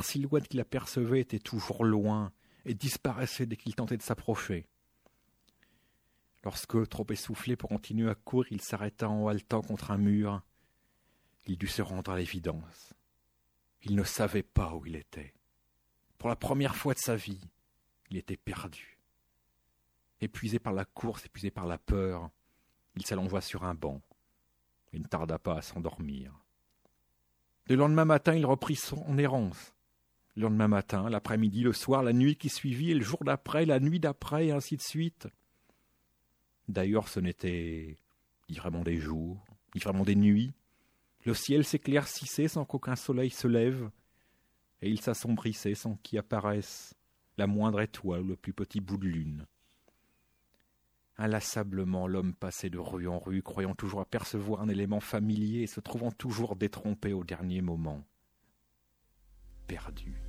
dernière silhouette qu'il apercevait était toujours loin et disparaissait dès qu'il tentait de s'approcher. Lorsque, trop essoufflé pour continuer à courir, il s'arrêta en haletant contre un mur, il dut se rendre à l'évidence. Il ne savait pas où il était. Pour la première fois de sa vie, il était perdu. Épuisé par la course, épuisé par la peur, il s'allongea sur un banc et ne tarda pas à s'endormir. Le lendemain matin, il reprit son errance. Le lendemain matin, l'après-midi, le soir, la nuit qui suivit, et le jour d'après, la nuit d'après, et ainsi de suite. D'ailleurs, ce n'était ni vraiment des jours, ni vraiment des nuits. Le ciel s'éclaircissait sans qu'aucun soleil se lève, et il s'assombrissait sans qu'y apparaisse la moindre étoile ou le plus petit bout de lune. Inlassablement, l'homme passait de rue en rue, croyant toujours apercevoir un élément familier et se trouvant toujours détrompé au dernier moment. Perdu.